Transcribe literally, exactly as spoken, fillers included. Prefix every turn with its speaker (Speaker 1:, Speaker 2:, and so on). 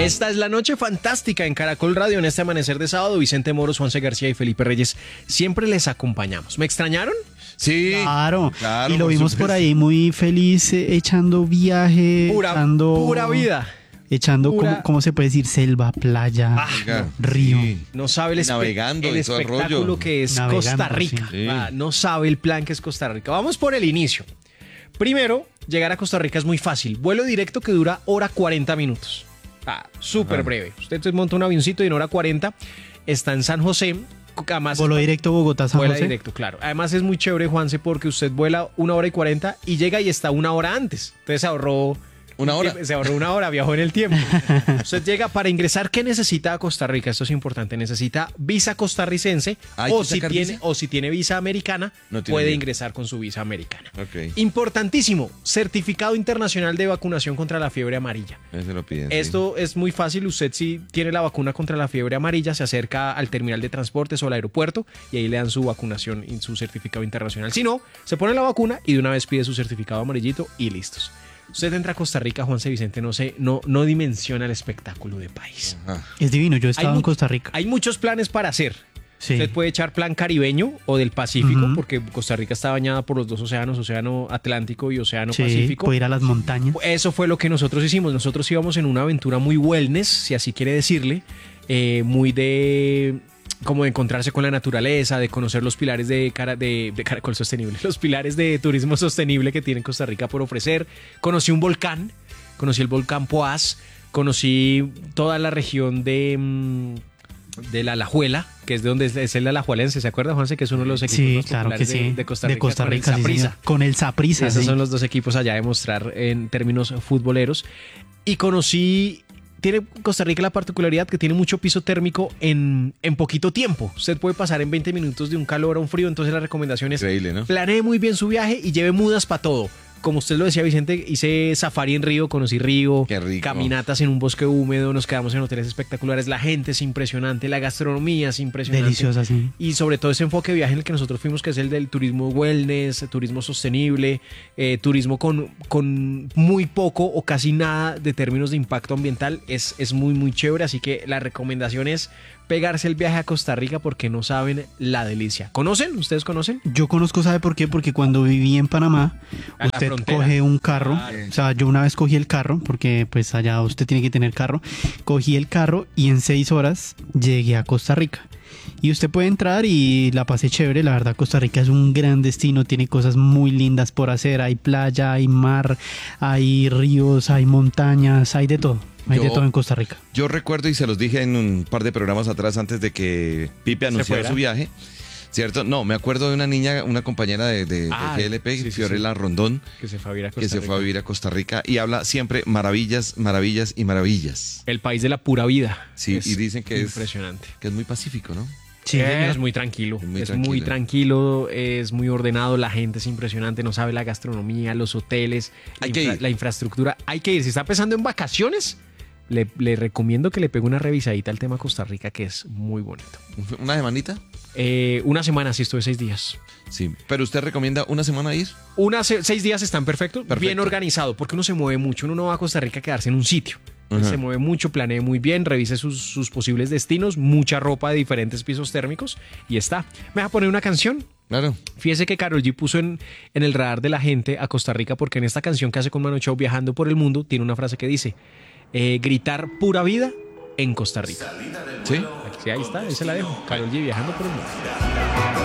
Speaker 1: Esta es la noche fantástica en Caracol Radio. En este amanecer de sábado, Vicente Moros, Juanse García y Felipe Reyes siempre les acompañamos. ¿Me extrañaron?
Speaker 2: Sí,
Speaker 3: claro,
Speaker 2: claro,
Speaker 3: y lo
Speaker 2: por
Speaker 3: vimos
Speaker 2: supuesto.
Speaker 3: por ahí muy feliz, eh, echando viaje,
Speaker 1: Pura,
Speaker 3: echando,
Speaker 1: pura vida.
Speaker 3: echando,
Speaker 1: Pura-
Speaker 3: ¿cómo, cómo se puede decir? Selva, playa,
Speaker 1: Ah,
Speaker 2: Oiga,
Speaker 3: río.
Speaker 2: sí.
Speaker 1: No sabe el, espe-
Speaker 2: Navegando
Speaker 1: el
Speaker 2: y todo el
Speaker 1: espectáculo
Speaker 2: rollo.
Speaker 1: que es
Speaker 3: Navegando,
Speaker 1: Costa Rica.
Speaker 2: sí.
Speaker 1: Ah, no sabe el plan que es Costa Rica. Vamos por el inicio. Primero, llegar a Costa Rica es muy fácil. Vuelo directo que dura hora cuarenta minutos. Ah, súper
Speaker 2: Ajá.
Speaker 1: breve. Usted se monta un avioncito y en hora cuarenta está en San José. Además,
Speaker 3: Voló directo Bogotá, San
Speaker 1: vuela
Speaker 3: José.
Speaker 1: directo, claro. Además es muy chévere, Juanse, porque usted vuela una hora y cuarenta y llega y está una hora antes. Entonces se ahorró...
Speaker 2: ¿Una hora?
Speaker 1: Se ahorró una hora, viajó en el tiempo. Usted llega para ingresar. ¿Qué necesita a Costa Rica? Esto es importante. Necesita visa costarricense
Speaker 2: ¿Hay
Speaker 1: o
Speaker 2: que
Speaker 1: si,
Speaker 2: sacar
Speaker 1: tiene,
Speaker 2: visa?
Speaker 1: o si tiene visa americana,
Speaker 2: No tiene
Speaker 1: puede
Speaker 2: visa.
Speaker 1: ingresar con su visa americana.
Speaker 2: Ok,
Speaker 1: Importantísimo, certificado internacional de vacunación contra la fiebre amarilla.
Speaker 2: eso lo piden. sí.
Speaker 1: Esto es muy fácil. Usted, si tiene la vacuna contra la fiebre amarilla, se acerca al terminal de transportes o al aeropuerto y ahí le dan su vacunación y su certificado internacional. Si no, se pone la vacuna y de una vez pide su certificado amarillito y listos. Usted entra a Costa Rica, Juanse Vicente, no sé, no, no dimensiona el espectáculo de país.
Speaker 2: Ajá.
Speaker 3: Es divino, yo he estado
Speaker 1: Hay
Speaker 3: en
Speaker 1: mu-
Speaker 3: Costa Rica.
Speaker 1: Hay muchos planes para hacer.
Speaker 3: Sí.
Speaker 1: Usted puede echar plan caribeño o del Pacífico,
Speaker 3: Ujú.
Speaker 1: porque Costa Rica está bañada por los dos océanos, Océano Atlántico y Océano
Speaker 3: Sí,
Speaker 1: Pacífico.
Speaker 3: puede ir a las montañas.
Speaker 1: Eso fue lo que nosotros hicimos. Nosotros íbamos en una aventura muy wellness, si así quiere decirle, eh, muy de como de encontrarse con la naturaleza, de conocer los pilares de, cara, de, de Caracol Sostenible, los pilares de turismo sostenible que tiene Costa Rica por ofrecer. Conocí un volcán, conocí el volcán Poás, conocí toda la región de... mm, de la Alajuela, que es de donde es, es el Alajuelense, ¿se acuerda, Juanse? Que es uno de los equipos
Speaker 3: Sí,
Speaker 1: más
Speaker 3: claro que
Speaker 1: populares
Speaker 3: sí.
Speaker 1: de, de Costa Rica.
Speaker 3: De Costa
Speaker 1: con el
Speaker 3: Rica, sí,
Speaker 1: Saprissa.
Speaker 3: señor. Con el Saprissa,
Speaker 1: Esos
Speaker 3: sí.
Speaker 1: son los dos equipos allá de mostrar en términos futboleros. Y conocí, tiene Costa Rica la particularidad que tiene mucho piso térmico en, en poquito tiempo. Usted puede pasar en veinte minutos de un calor a un frío, entonces la recomendación es
Speaker 2: Increíble, ¿no?
Speaker 1: planee muy bien su viaje y lleve mudas para todo. Como usted lo decía, Vicente, hice safari en Río, conocí Río,
Speaker 2: Qué rico.
Speaker 1: caminatas en un bosque húmedo, nos quedamos en hoteles espectaculares, la gente es impresionante, la gastronomía es impresionante.
Speaker 3: Deliciosa, sí.
Speaker 1: Y sobre todo ese enfoque de viaje en el que nosotros fuimos, que es el del turismo wellness, turismo sostenible, eh, turismo con, con muy poco o casi nada de términos de impacto ambiental, es, es muy, muy chévere. Así que la recomendación es pegarse el viaje a Costa Rica porque no saben la delicia. ¿Conocen? ¿Ustedes conocen?
Speaker 3: Yo conozco, ¿sabe por qué? Porque cuando viví en Panamá,
Speaker 1: A la
Speaker 3: usted
Speaker 1: frontera.
Speaker 3: coge un carro,
Speaker 1: Claro.
Speaker 3: o sea, yo una vez cogí el carro, porque pues allá usted tiene que tener carro, cogí el carro y en seis horas llegué a Costa Rica. Y usted puede entrar y la pasé chévere, la verdad Costa Rica es un gran destino, tiene cosas muy lindas por hacer, hay playa, hay mar, hay ríos, hay montañas, hay de todo, hay
Speaker 2: Yo-
Speaker 3: de todo en Costa Rica.
Speaker 2: Yo recuerdo y se los dije en un par de programas atrás antes de que Pipe anunciara
Speaker 1: fuera.
Speaker 2: su viaje, ¿cierto? No, me acuerdo de una niña, una compañera de, de, de
Speaker 1: Ah,
Speaker 2: G L P,
Speaker 1: sí, sí,
Speaker 2: Fiorella Rondón,
Speaker 1: Que se fue a vivir a Costa
Speaker 2: que se
Speaker 1: Rica.
Speaker 2: fue a vivir a Costa Rica y habla siempre maravillas, maravillas y maravillas.
Speaker 1: El país de la pura vida.
Speaker 2: Sí,
Speaker 1: Es
Speaker 2: y dicen que es,
Speaker 1: impresionante.
Speaker 2: que es muy pacífico, ¿no?
Speaker 3: Sí,
Speaker 1: es
Speaker 3: señor.
Speaker 1: muy tranquilo,
Speaker 2: Es muy
Speaker 1: es
Speaker 2: tranquilo.
Speaker 1: muy tranquilo, es muy ordenado, la gente es impresionante, no sabe la gastronomía, los hoteles, la,
Speaker 2: Hay que
Speaker 1: infra-
Speaker 2: ir.
Speaker 1: la infraestructura. Hay que ir. Si está pensando en vacaciones, le, le recomiendo que le pegue una revisadita al tema Costa Rica, que es muy bonito.
Speaker 2: ¿Una semanita?
Speaker 1: Eh, una semana, sí, estuve seis días.
Speaker 2: Sí. ¿Pero usted recomienda una semana ir?
Speaker 1: Una, se- seis días están perfectos,
Speaker 2: Perfecto.
Speaker 1: bien organizado, porque uno se mueve mucho, uno no va a Costa Rica a quedarse en un sitio.
Speaker 2: Ajá.
Speaker 1: Se mueve mucho, planee muy bien, revise sus, sus posibles destinos, mucha ropa de diferentes pisos térmicos y está. ¿Me va a poner una canción?
Speaker 2: Claro.
Speaker 1: Fíjese que Karol G puso en, en el radar de la gente a Costa Rica porque en esta canción que hace con Mano Chao viajando por el mundo tiene una frase que dice eh, gritar pura vida en Costa Rica.
Speaker 2: ¿Sí?
Speaker 1: Sí, ahí está, ahí se la dejo. Karol G viajando por el mundo.